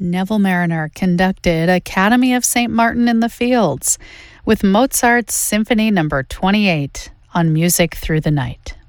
Neville Mariner conducted Academy of St. Martin in the Fields with Mozart's Symphony No. 28 on Music Through the Night.